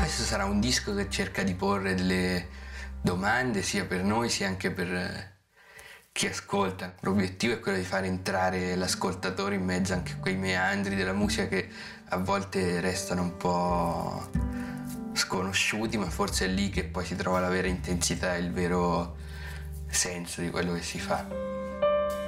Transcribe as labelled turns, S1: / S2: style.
S1: questo sarà un disco che cerca di porre delle domande sia per noi sia anche per chi ascolta. L'obiettivo è quello di far entrare l'ascoltatore in mezzo anche a quei meandri della musica che a volte restano un po' sconosciuti, ma forse è lì che poi si trova la vera intensità e il vero senso di quello che si fa.